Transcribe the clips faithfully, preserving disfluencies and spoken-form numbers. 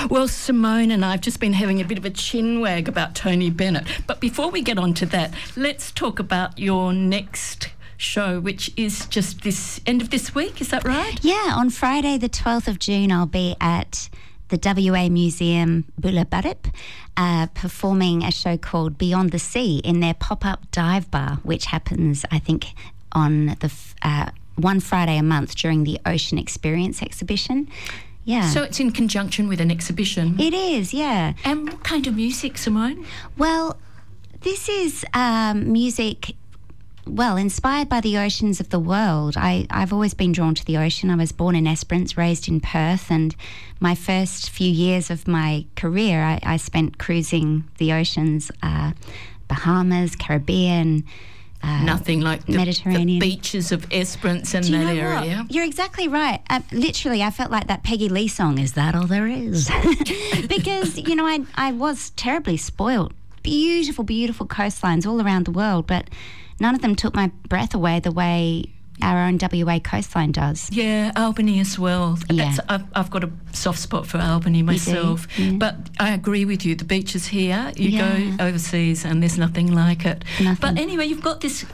Well, Simone and I have just been having a bit of a chin wag about Tony Bennett. But before we get on to that, let's talk about your next show, which is just this end of this week. Is that right? Yeah, on Friday the twelfth of June, I'll be at the W A Museum Bula Barup, uh, performing a show called Beyond the Sea in their pop-up dive bar, which happens, I think, on the uh, one Friday a month during the Ocean Experience exhibition. Yeah. So it's in conjunction with an exhibition? It is, yeah. And what kind of music, Simone? Well, this is um, music... Well, inspired by the oceans of the world. I, I've always been drawn to the ocean. I was born in Esperance, raised in Perth, and my first few years of my career I, I spent cruising the oceans, uh, Bahamas, Caribbean, uh, Nothing like the, Mediterranean. the beaches of Esperance and Do you that know area. What? You're exactly right. Uh, literally, I felt like that Peggy Lee song, Is That All There Is? Because, you know, I, I was terribly spoilt. Beautiful, beautiful coastlines all around the world, but none of them took my breath away the way our own W A coastline does. Yeah, Albany as well. Yeah. That's, I've, I've got a soft spot for Albany myself. You do? Yeah. But I agree with you. The beaches here, you Yeah. go overseas and there's nothing like it. Nothing. But anyway, you've got this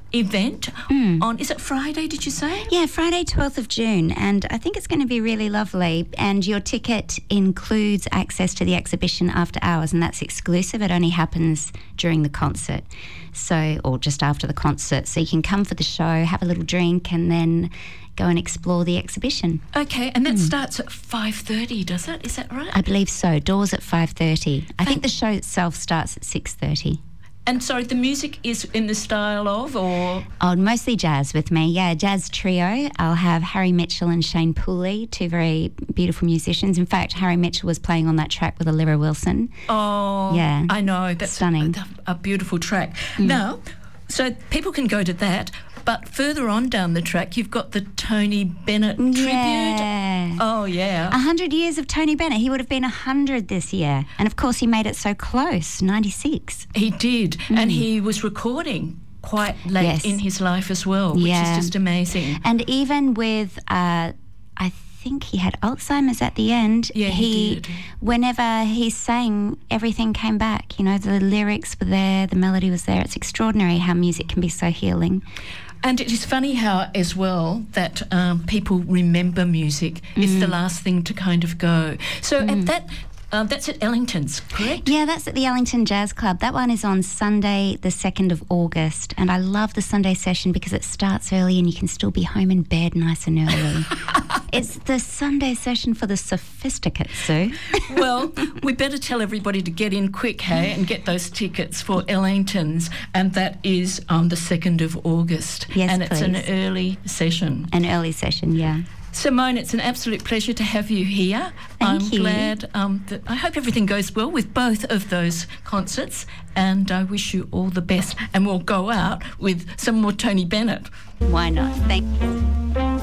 event Mm. on, is it Friday, did you say? Yeah, Friday twelfth of June, and I think it's going to be really lovely, and your ticket includes access to the exhibition after hours, and that's exclusive. It only happens during the concert, so or just after the concert, so you can come for the show, have a little drink, and then go and explore the exhibition. Okay, and that starts at five thirty, does it? Is that right? I believe so. Doors at five thirty. I think the show itself starts at six thirty. And sorry, the music is in the style of, or? Oh, mostly jazz with me, yeah, jazz trio. I'll have Harry Mitchell and Shane Pooley, two very beautiful musicians. In fact, Harry Mitchell was playing on that track with Alira Wilson. Oh, yeah, I know. That's stunning. A, a beautiful track. Mm. Now, so people can go to that, but further on down the track, you've got the Tony Bennett tribute. Yeah. Oh, yeah. A hundred years of Tony Bennett. He would have been a hundred this year. And of course, he made it so close, ninety-six. He did. Mm. And he was recording quite late Yes. in his life as well, which Yeah. is just amazing. And even with, uh, I think he had Alzheimer's at the end. Yeah, he did. Whenever he sang, everything came back. You know, the lyrics were there, the melody was there. It's extraordinary how music can be so healing. And it is funny how, as well, that um, people remember music. It's the last thing to kind of go. So at that, uh, that's at Ellington's, correct? Yeah, that's at the Ellington Jazz Club. That one is on Sunday, the second of August. And I love the Sunday session because it starts early and you can still be home in bed nice and early. It's the Sunday session for the sophisticates, Sue. Well, we better tell everybody to get in quick, hey, and get those tickets for Ellington's, and that is on the second of August. Yes, and it's an please. early session. An early session, yeah. Simone, it's an absolute pleasure to have you here. Thank I'm you. glad um, that I hope everything goes well with both of those concerts, and I wish you all the best. And we'll go out with some more Tony Bennett. Why not? Thank you.